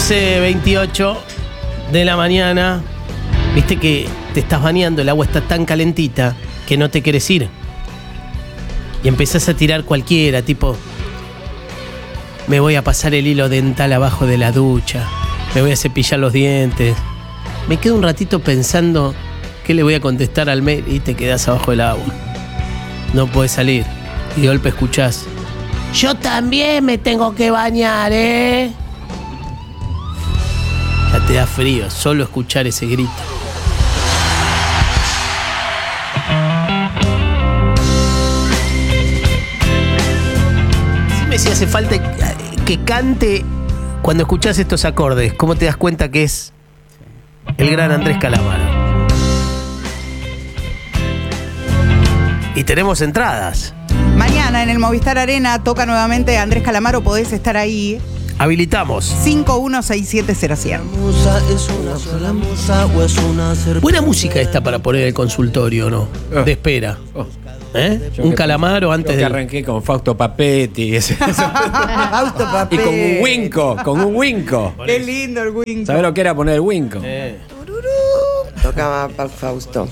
11:28 de la mañana. Viste que te estás bañando, el agua está tan calentita que no te querés ir. Y empezás a tirar cualquiera, tipo, me voy a pasar el hilo dental abajo de la ducha, me voy a cepillar los dientes. Me quedo un ratito pensando qué le voy a contestar al mail y te quedás abajo del agua. No podés salir. Y de golpe escuchás, yo también me tengo que bañar, ¿eh? Ya te da frío solo escuchar ese grito. Decime si hace falta que cante cuando escuchás estos acordes. ¿Cómo te das cuenta que es el gran Andrés Calamaro? Y tenemos entradas. Mañana en el Movistar Arena toca nuevamente Andrés Calamaro, podés estar ahí. Habilitamos. 5167-100. Buena música esta para poner el consultorio, ¿no? De espera. Un Calamaro antes de... arranqué con Fausto Papetti. Fausto Papetti. Y con un Winco. Qué lindo el Winco. ¿Sabés lo que era poner el Winco? Tocaba para Fausto.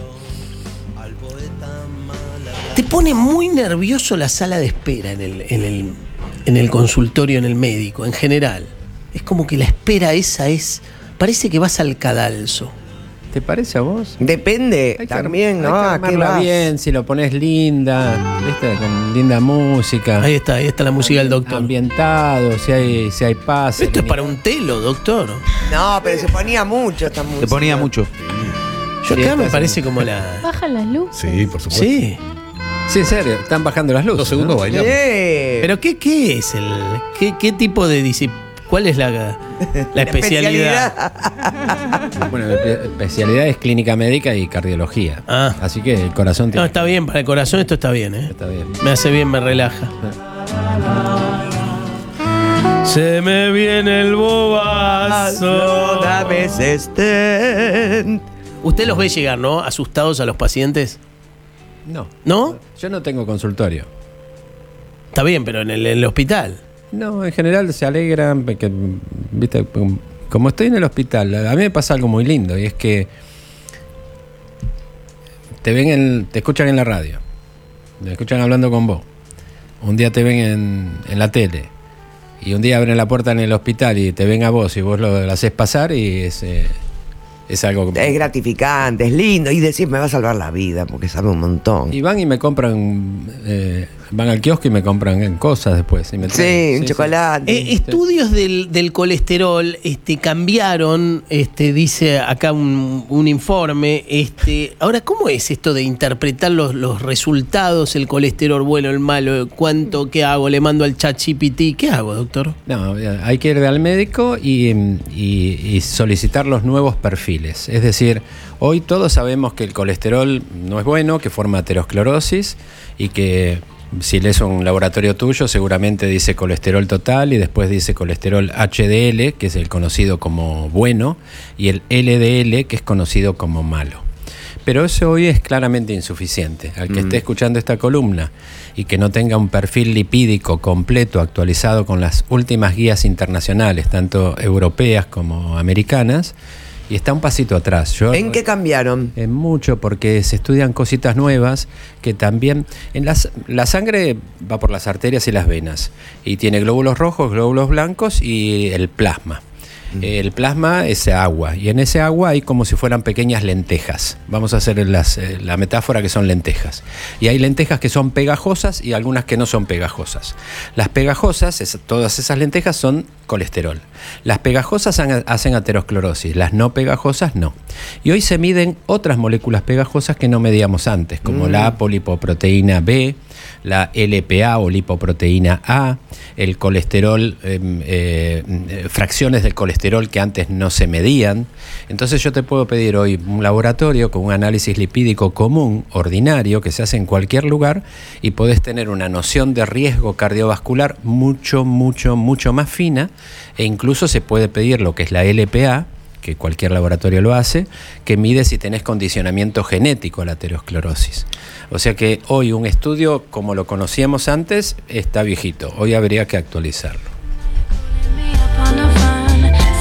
Te pone muy nervioso la sala de espera en el consultorio, en el médico, en general. Es como que la espera esa es... Parece que vas al cadalso. ¿Te parece a vos? Depende también, ¿no? Hay que armarla bien, si lo pones linda, ¿viste? Con linda música. Ahí está la música del doctor. Ambientado, si hay paz. Esto es para un telo, doctor. No, pero se ponía mucho esta música. Se ponía mucho. Yo acá me parece como la... ¿Bajan las luces? Sí, por supuesto. Sí. Sí, en serio, están bajando las luces. 2 segundos, ¿no? Bailamos. ¿Pero qué es qué tipo de disciplina? ¿Cuál es la especialidad? Bueno, la especialidad es clínica médica y cardiología. Así que el corazón tiene... No, está bien, para el corazón esto está bien, ¿eh? Está bien. Me hace bien, me relaja. Se me viene el bobazo. Dame ese stent. Usted los ve llegar, ¿no? Asustados a los pacientes. No. ¿No? Yo no tengo consultorio. Está bien, pero en el hospital. No, en general se alegran, porque, viste, como estoy en el hospital, a mí me pasa algo muy lindo, y es que te escuchan en la radio, te escuchan hablando con vos, un día te ven en la tele, y un día abren la puerta en el hospital y te ven a vos y vos lo haces pasar, y es algo que... Es gratificante, es lindo, y decís, me va a salvar la vida, porque sabe un montón. Y van y me compran, van al kiosco y me compran cosas después. Y me traen, un chocolate. Estudios del colesterol cambiaron, dice acá un informe. Ahora, ¿cómo es esto de interpretar los resultados, el colesterol bueno, el malo? ¿Qué hago? ¿Le mando al ChatGPT? ¿Qué hago, doctor? No, hay que ir al médico y solicitar los nuevos perfiles. Es decir, hoy todos sabemos que el colesterol no es bueno, que forma aterosclerosis y que si lees un laboratorio tuyo seguramente dice colesterol total y después dice colesterol HDL, que es el conocido como bueno, y el LDL, que es conocido como malo. Pero eso hoy es claramente insuficiente. Al que esté escuchando esta columna y que no tenga un perfil lipídico completo actualizado con las últimas guías internacionales, tanto europeas como americanas, y está un pasito atrás. ¿En qué cambiaron? En mucho, porque se estudian cositas nuevas que también... La sangre va por las arterias y las venas, y tiene glóbulos rojos, glóbulos blancos y el plasma. El plasma es agua, y en ese agua hay como si fueran pequeñas lentejas. Vamos a hacer la metáfora que son lentejas. Y hay lentejas que son pegajosas y algunas que no son pegajosas. Las pegajosas, todas esas lentejas son colesterol. Las pegajosas hacen aterosclerosis, las no pegajosas no. Y hoy se miden otras moléculas pegajosas que no medíamos antes, como la apolipoproteína B, la LPA o lipoproteína A, el colesterol, fracciones del colesterol que antes no se medían. Entonces yo te puedo pedir hoy un laboratorio con un análisis lipídico común, ordinario, que se hace en cualquier lugar, y podés tener una noción de riesgo cardiovascular mucho más fina, e incluso se puede pedir lo que es la LPA, que cualquier laboratorio lo hace, que mide si tenés condicionamiento genético a la aterosclerosis. O sea que hoy un estudio como lo conocíamos antes está viejito, hoy habría que actualizarlo.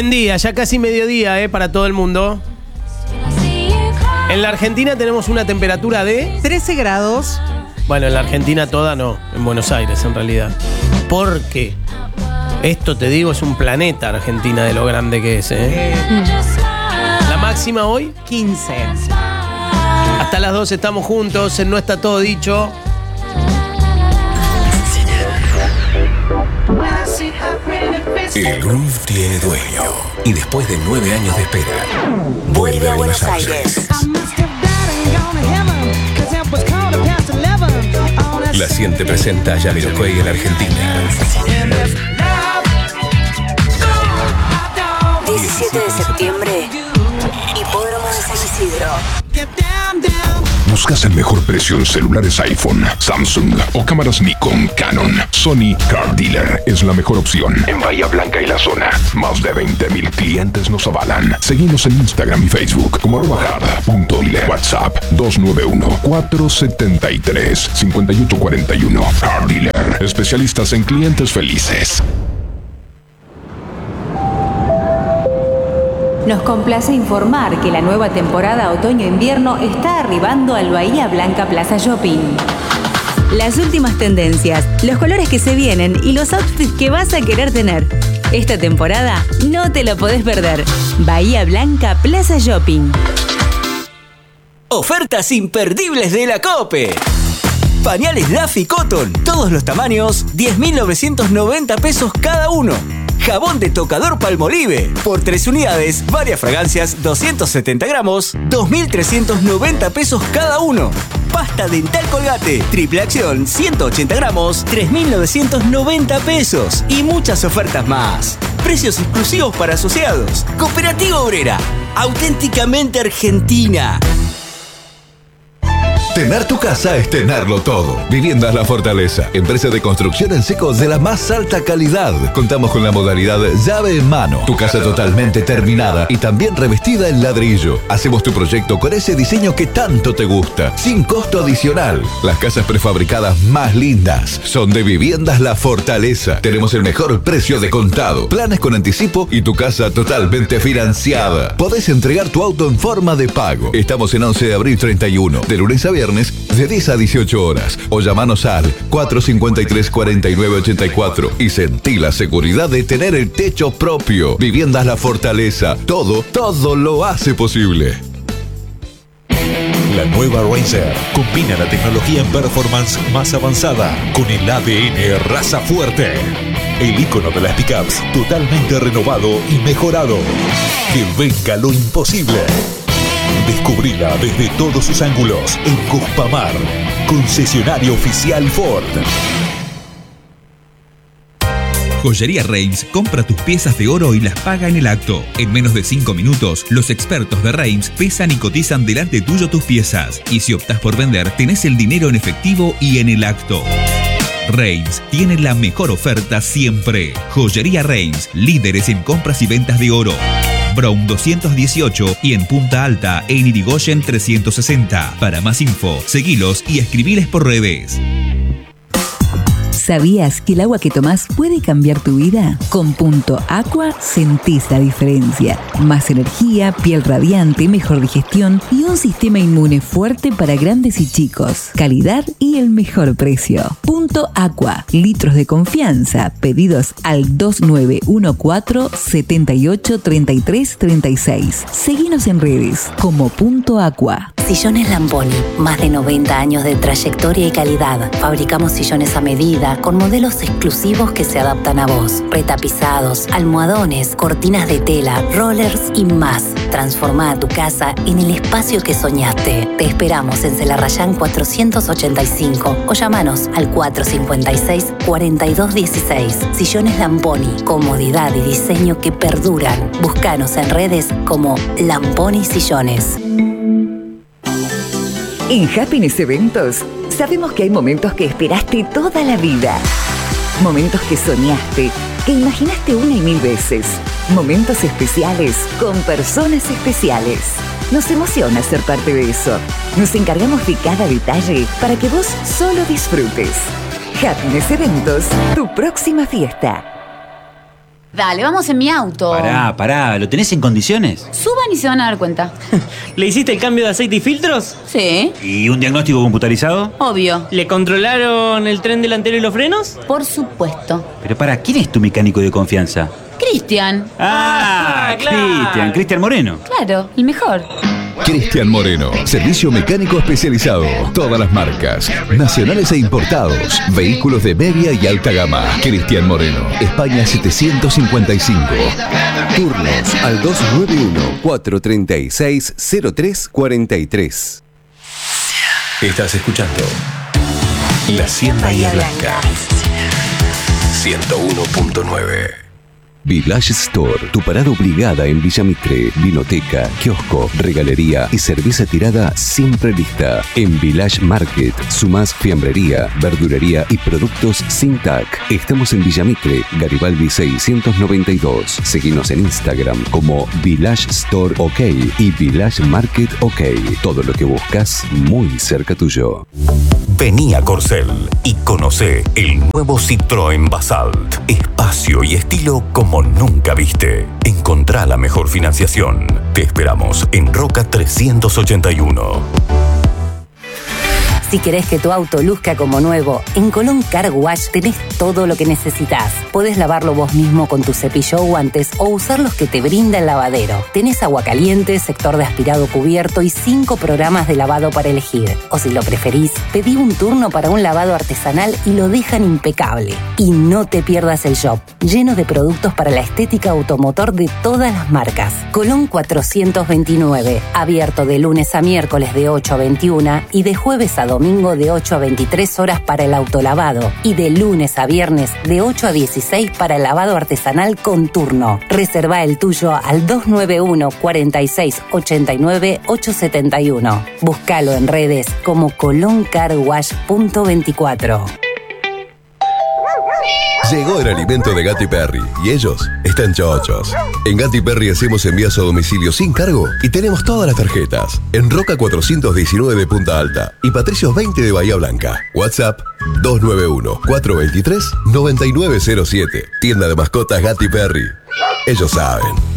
Buen día, ya casi mediodía para todo el mundo. En la Argentina tenemos una temperatura de 13 grados. Bueno, en la Argentina toda no, en Buenos Aires en realidad. Porque esto, te digo, es un planeta Argentina de lo grande que es. La máxima hoy 15. Hasta las 2 estamos juntos, en No Está Todo Dicho. El groove tiene dueño y después de 9 años de espera, vuelve a Buenos Aires. La Siente presenta a Jamiroquai en Argentina. 17 de septiembre, Hipódromo de San Isidro. ¿Buscas el mejor precio en celulares iPhone, Samsung o cámaras Nikon, Canon? Sony Car Dealer es la mejor opción en Bahía Blanca y la zona. Más de 20.000 clientes nos avalan. Seguimos en Instagram y Facebook como @hard.dealer. WhatsApp 291-473-5841. Car Dealer, especialistas en clientes felices. Nos complace informar que la nueva temporada otoño-invierno está arribando al Bahía Blanca Plaza Shopping. Las últimas tendencias, los colores que se vienen y los outfits que vas a querer tener. Esta temporada no te lo podés perder. Bahía Blanca Plaza Shopping. Ofertas imperdibles de la COPE. Pañales Daffy Cotton, todos los tamaños, 10.990 pesos cada uno. Jabón de tocador Palmolive, por 3 unidades, varias fragancias, 270 gramos, 2.390 pesos cada uno. Pasta dental Colgate, triple acción, 180 gramos, 3.990 pesos. Y muchas ofertas más. Precios exclusivos para asociados. Cooperativa Obrera, auténticamente argentina. Tener tu casa es tenerlo todo. Viviendas La Fortaleza, empresa de construcción en seco de la más alta calidad. Contamos con la modalidad llave en mano. Tu casa totalmente terminada y también revestida en ladrillo. Hacemos tu proyecto con ese diseño que tanto te gusta, sin costo adicional. Las casas prefabricadas más lindas son de Viviendas La Fortaleza. Tenemos el mejor precio de contado, planes con anticipo y tu casa totalmente financiada. Podés entregar tu auto en forma de pago. Estamos en 11 de abril 31, de lunes a viernes, de 10 a 18 horas, o llamanos al 453-4984 y sentí la seguridad de tener el techo propio. Viviendas La Fortaleza, todo lo hace posible. La nueva Ranger combina la tecnología en performance más avanzada con el ADN raza fuerte. El icono de las pickups totalmente renovado y mejorado. Que venga lo imposible. Descubrila desde todos sus ángulos en Cuspamar, concesionario oficial Ford. Joyería Reims compra tus piezas de oro y las paga en el acto. En menos de 5 minutos, los expertos de Reims pesan y cotizan delante tuyo tus piezas. Y si optas por vender, tenés el dinero en efectivo y en el acto. Reims tiene la mejor oferta siempre. Joyería Reims, líderes en compras y ventas de oro. Brown 218 y en Punta Alta, en Irigoyen 360. Para más info, seguilos y escribiles por redes. ¿Sabías que el agua que tomás puede cambiar tu vida? Con Punto Aqua sentís la diferencia. Más energía, piel radiante, mejor digestión y un sistema inmune fuerte para grandes y chicos. Calidad y el mejor precio. Punto Aqua. Litros de confianza. Pedidos al 2914-783336. Seguinos en redes como Punto Aqua. Sillones Lamponi. Más de 90 años de trayectoria y calidad. Fabricamos sillones a medida, con modelos exclusivos que se adaptan a vos. Retapizados, almohadones, cortinas de tela, rollers y más. Transforma tu casa en el espacio que soñaste. Te esperamos en Celarrayán 485 o llamanos al 456-4216. Sillones Lamponi. Comodidad y diseño que perduran. Búscanos en redes como Lamponi Sillones. En Happiness Eventos sabemos que hay momentos que esperaste toda la vida. Momentos que soñaste, que imaginaste 1 y 1000 veces. Momentos especiales con personas especiales. Nos emociona ser parte de eso. Nos encargamos de cada detalle para que vos solo disfrutes. Happiness Eventos, tu próxima fiesta. Dale, vamos en mi auto. Pará, ¿lo tenés en condiciones? Suban y se van a dar cuenta. ¿Le hiciste el cambio de aceite y filtros? Sí. ¿Y un diagnóstico computarizado? Obvio. ¿Le controlaron el tren delantero y los frenos? Por supuesto. Pero ¿quién es tu mecánico de confianza? Cristian. Claro. Cristian Moreno. Claro, el mejor. Cristian Moreno, servicio mecánico especializado. Todas las marcas, nacionales e importados. Vehículos de media y alta gama. Cristian Moreno, España 755. Turnos al 291-436-0343. Estás escuchando La 100 Bahía Blanca. 101.9. Village Store, tu parada obligada en Villa Mitre, vinoteca, kiosco, regalería y cerveza tirada siempre lista. En Village Market, sumás fiambrería, verdulería y productos sin TAC. Estamos en Villa Mitre, Garibaldi 692. Seguinos en Instagram como Village Store OK y Village Market OK. Todo lo que buscas muy cerca tuyo. Vení a Corcel y conoce el nuevo Citroën Basalt. Espacio y estilo como nunca viste. Encontrá la mejor financiación. Te esperamos en Roca 381. Si querés que tu auto luzca como nuevo, en Colón Car Wash tenés todo lo que necesitas. Podés lavarlo vos mismo con tu cepillo o guantes o usar los que te brinda el lavadero. Tenés agua caliente, sector de aspirado cubierto y 5 programas de lavado para elegir. O si lo preferís, pedí un turno para un lavado artesanal y lo dejan impecable. Y no te pierdas el shop, lleno de productos para la estética automotor de todas las marcas. Colón 429, abierto de lunes a miércoles de 8 a 21 y de jueves a domingo de 8 a 23 horas para el autolavado y de lunes a viernes de 8 a 16 para el lavado artesanal con turno. Reserva el tuyo al 291 46 89 871. Búscalo en redes como coloncarwash.24. Llegó el alimento de Gatti Perry y ellos están chochos. En Gatti Perry hacemos envíos a domicilio sin cargo y tenemos todas las tarjetas. En Roca 419 de Punta Alta y Patricios 20 de Bahía Blanca. WhatsApp 291-423-9907. Tienda de mascotas Gatti Perry. Ellos saben.